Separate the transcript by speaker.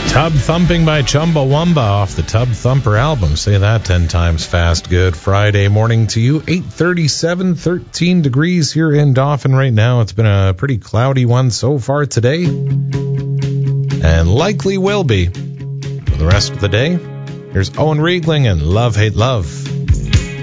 Speaker 1: Tub Thumping by Chumbawamba off the Tub Thumper album. Say that 10 times fast. Good Friday morning to you. 8:37, 13 degrees here in Dauphin right now. It's been a pretty cloudy one so far today, and likely will be for the rest of the day. Here's Owen Riegling and Love Hate Love.